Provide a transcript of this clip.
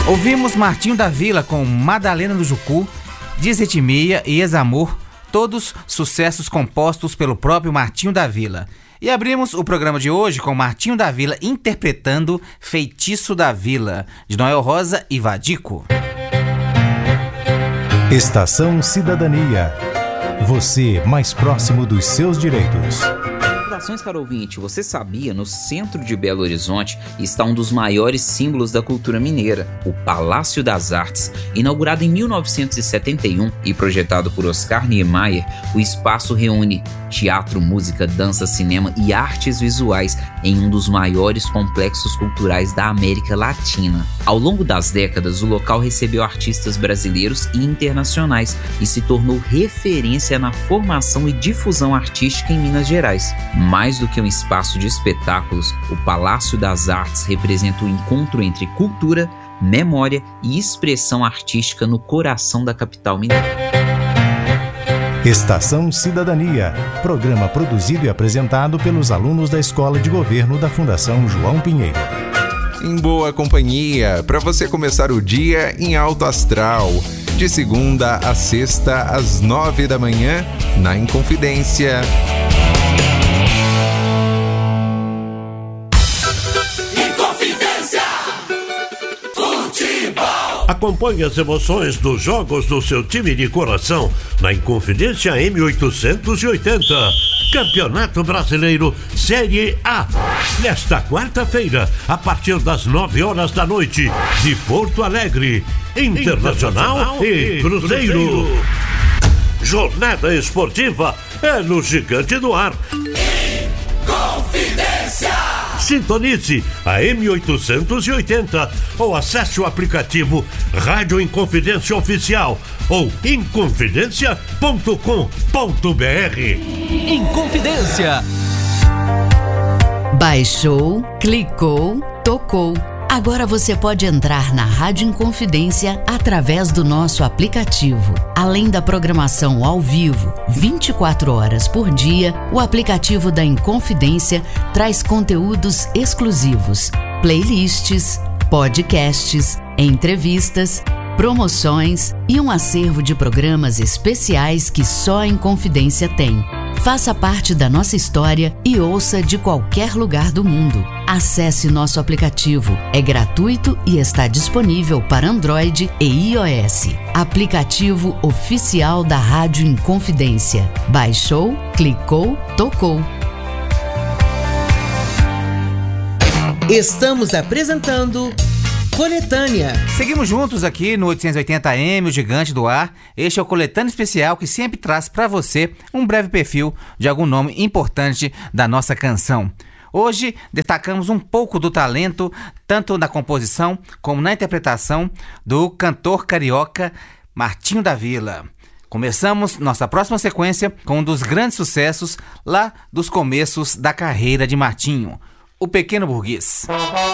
Ouvimos Martinho da Vila com Madalena do Jucu, Disritmia e Ex-Amor, todos sucessos compostos pelo próprio Martinho da Vila. E abrimos o programa de hoje com Martinho da Vila interpretando Feitiço da Vila, de Noel Rosa e Vadico. Estação Cidadania. Você mais próximo dos seus direitos. Saudações, caro ouvinte. Você sabia, no centro de Belo Horizonte está um dos maiores símbolos da cultura mineira, o Palácio das Artes. Inaugurado em 1971 e projetado por Oscar Niemeyer, o espaço reúne teatro, música, dança, cinema e artes visuais em um dos maiores complexos culturais da América Latina. Ao longo das décadas, o local recebeu artistas brasileiros e internacionais e se tornou referência na formação e difusão artística em Minas Gerais. Mais do que um espaço de espetáculos, o Palácio das Artes representa o encontro entre cultura, memória e expressão artística no coração da capital mineira. Estação Cidadania, programa produzido e apresentado pelos alunos da Escola de Governo da Fundação João Pinheiro. Em boa companhia, para você começar o dia em alto astral, de segunda a sexta às 9 da manhã, na Inconfidência. Acompanhe as emoções dos jogos do seu time de coração na Inconfidência M880. Campeonato Brasileiro Série A. Nesta quarta-feira, a partir das 9 horas da noite, de Porto Alegre, Internacional e Cruzeiro. Jornada esportiva é no Gigante do Ar. Inconfidência! Sintonize a M880 ou acesse o aplicativo Rádio Inconfidência Oficial ou inconfidencia.com.br. Inconfidência. Baixou, clicou, tocou. Agora você pode entrar na Rádio Inconfidência através do nosso aplicativo. Além da programação ao vivo, 24 horas por dia, o aplicativo da Inconfidência traz conteúdos exclusivos, playlists, podcasts, entrevistas, promoções e um acervo de programas especiais que só a Inconfidência tem. Faça parte da nossa história e ouça de qualquer lugar do mundo. Acesse nosso aplicativo. É gratuito e está disponível para Android e iOS. Aplicativo oficial da Rádio Inconfidência. Baixou, clicou, tocou. Estamos apresentando Coletânea. Seguimos juntos aqui no 880M, o Gigante do Ar. Este é o Coletânea Especial que sempre traz para você um breve perfil de algum nome importante da nossa canção. Hoje destacamos um pouco do talento, tanto na composição como na interpretação, do cantor carioca Martinho da Vila. Começamos nossa próxima sequência com um dos grandes sucessos lá dos começos da carreira de Martinho, O Pequeno Burguês.